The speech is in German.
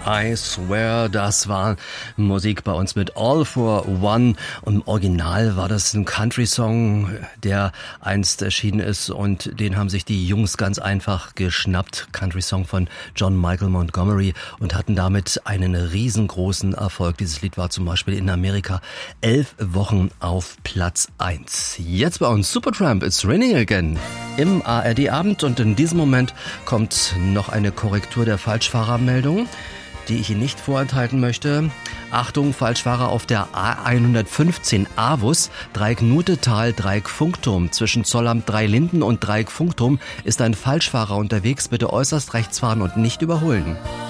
I Swear, das war Musik bei uns mit All for One. Und im Original war das ein Country-Song, der einst erschienen ist und den haben sich die Jungs ganz einfach geschnappt. Country-Song von John Michael Montgomery und hatten damit einen riesengroßen Erfolg. Dieses Lied war zum Beispiel in Amerika 11 Wochen auf Platz 1. Jetzt bei uns Supertramp, It's Raining Again im ARD-Abend und in diesem Moment kommt noch eine Korrektur der Falschfahrermeldung, die ich Ihnen nicht vorenthalten möchte. Achtung, Falschfahrer auf der A115 Avus, Dreieck Nutetal, Dreieck Funkturm. Zwischen Zollamt Dreilinden und Dreieck Funkturm ist ein Falschfahrer unterwegs. Bitte äußerst rechts fahren und nicht überholen.